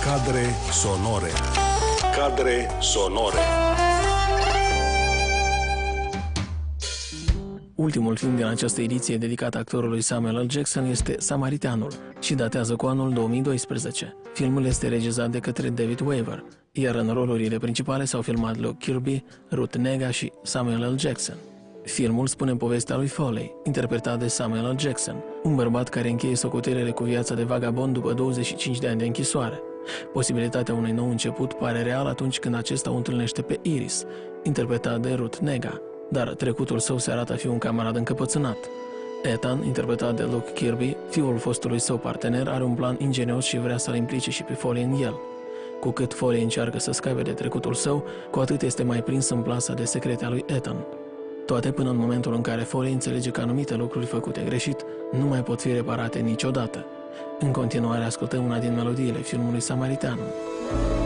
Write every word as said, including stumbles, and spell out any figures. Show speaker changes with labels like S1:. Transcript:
S1: Cadre sonore. Cadre sonore.
S2: Ultimul film din această ediție dedicat actorului Samuel L. Jackson este Samaritanul și datează cu anul două mii doisprezece. Filmul este regizat de către David Weaver, iar în rolurile principale s-au filmat Luke Kirby, Ruth Negga și Samuel L. Jackson. Filmul spune povestea lui Foley, interpretat de Samuel L. Jackson, un bărbat care încheie socotelele cu viața de vagabond după douăzeci și cinci de ani de închisoare. Posibilitatea unui nou început pare real atunci când acesta o întâlnește pe Iris, interpretat de Ruth Negga, dar trecutul său se arată a fi un camarad încăpățânat. Ethan, interpretat de Luke Kirby, fiul fostului său partener, are un plan ingenios și vrea să-l implice și pe Foley în el. Cu cât Foley încearcă să scape de trecutul său, cu atât este mai prins în plasa de secrete a lui Ethan. Toate până în momentul în care Foley înțelege că anumite lucruri făcute greșit nu mai pot fi reparate niciodată. În continuare ascultăm una din melodiile filmului Samaritanul.